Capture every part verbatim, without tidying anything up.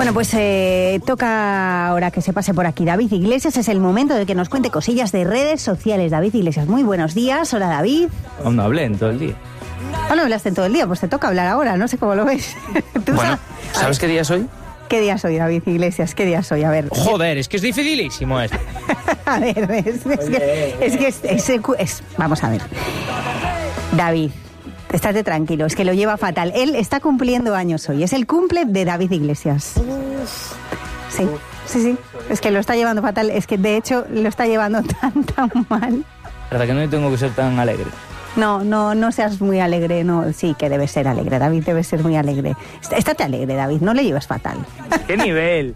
Bueno, pues eh, toca ahora que se pase por aquí David Iglesias. Es el momento de que nos cuente cosillas de redes sociales. David Iglesias, muy buenos días. Hola, David. Aún no hablé en todo el día. Ah, no hablaste en todo el día, pues te toca hablar ahora, no sé cómo lo ves. ¿Tú Bueno, sabes, ¿sabes qué día es hoy? ¿Qué día soy, David Iglesias? ¿Qué día soy? A ver. Joder, es que es dificilísimo esto. A ver, es, es que, es, que es, es, es... Vamos a ver. David, estate tranquilo, es que lo lleva fatal. Él está cumpliendo años hoy, es el cumple de David Iglesias. Sí, sí, sí, es que lo está llevando fatal, es que de hecho lo está llevando tan, tan mal. ¿Verdad que no tengo que ser tan alegre? No, no, no seas muy alegre, no, sí que debes ser alegre, David, debes ser muy alegre. Estate alegre, David, no le llevas fatal. ¿Qué nivel?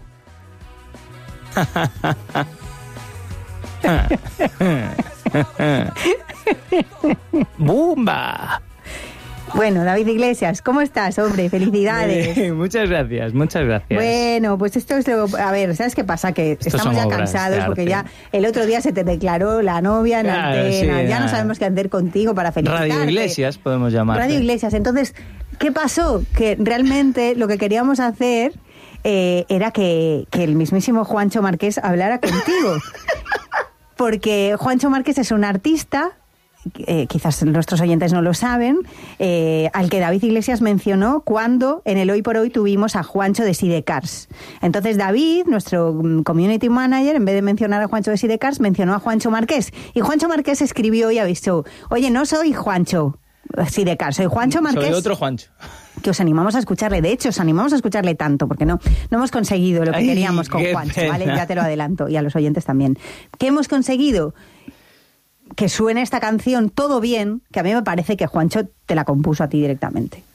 ¡Bumba! Bueno, David Iglesias, ¿cómo estás, hombre? Felicidades. Bien, muchas gracias, muchas gracias. Bueno, pues esto es lo... A ver, ¿sabes qué pasa? Que Estos estamos ya obras cansados de porque arte. ya el otro día se te declaró la novia en Claro, antena. sí, ya no nada. sabemos qué hacer contigo para felicitarte. Radio Iglesias podemos llamar. Radio Iglesias. Entonces, ¿qué pasó? Que realmente lo que queríamos hacer eh, era que, que el mismísimo Juancho Márquez hablara contigo. Porque Juancho Márquez es un artista... Eh, quizás nuestros oyentes no lo saben, eh, al que David Iglesias mencionó cuando en el Hoy por Hoy tuvimos a Juancho de Sidecars. Entonces David, nuestro community manager, en vez de mencionar a Juancho de Sidecars, mencionó a Juancho Márquez. Y Juancho Márquez escribió y avisó, oye, no soy Juancho Sidecars, soy Juancho Márquez. Soy otro Juancho. Que os animamos a escucharle. De hecho, os animamos a escucharle tanto, porque no, no hemos conseguido lo que Ay, queríamos con qué Juancho, pena. ¿vale? Ya te lo adelanto, y a los oyentes también. ¿Qué hemos conseguido? Que suene esta canción todo bien, que a mí me parece que Juancho te la compuso a ti directamente.